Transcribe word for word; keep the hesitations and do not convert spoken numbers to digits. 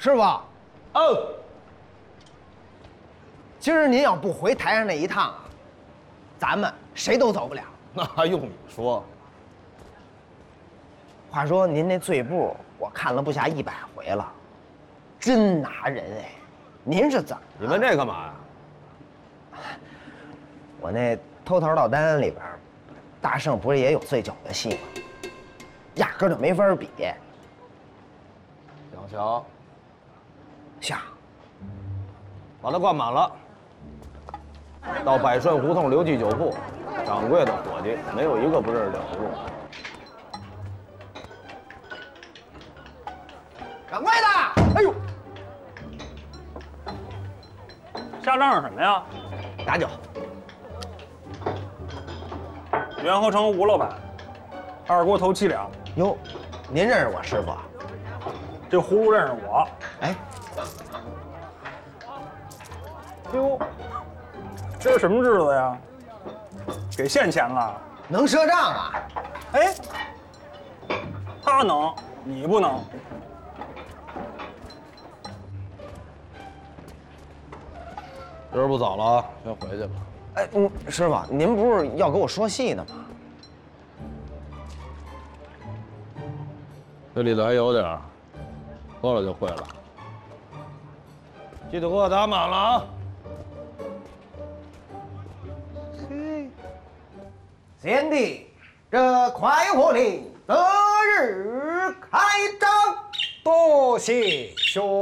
师傅。 哦。 今儿您要不回台上那一趟啊，咱们谁都走不了。 那还用你说？ 话说您那醉步，我看了不下一百回了，真拿人哎！您是怎么？ 你问这干嘛呀？ 我那偷桃到单里边，大圣不是也有醉酒的戏吗？压根就没法比。 想瞧？ 想。 把它灌满了。到百顺胡同刘记酒铺，掌柜的伙计没有一个不认识两葫芦。 掌柜的，哎呦， 下账是什么呀？ 打酒。 元和城五老板，二锅头七两。 哟，您认识我师傅啊？ 这葫芦认识我。 哎， 哟，这是什么日子呀？给现钱了？ 能赊账啊？ 哎，他能，你不能。 今儿不早了啊，先回去吧。 哎，嗯，师傅，您不是要给我说戏呢吗？ 这里头还有点儿，喝了就会了。记得给我打满了啊！ 嘿，贤弟，这快活令择日开张， 多谢兄。